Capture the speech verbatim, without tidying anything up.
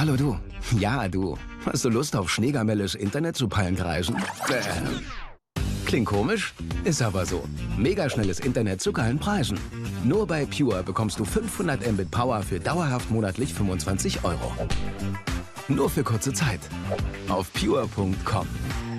Hallo du. Ja, du. Hast du Lust auf schneegamelles Internet zu Palmkreisen? Äh. Klingt komisch? Ist aber so. Megaschnelles Internet zu geilen Preisen. Nur bei Pure bekommst du fünfhundert Mbit Power für dauerhaft monatlich fünfundzwanzig Euro. Nur für kurze Zeit. Auf pure punkt com.